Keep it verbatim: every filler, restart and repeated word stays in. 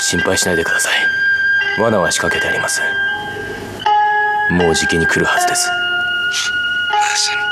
心配しないでください。罠は仕掛けてあります。もうじきに来るはずです。 Listen.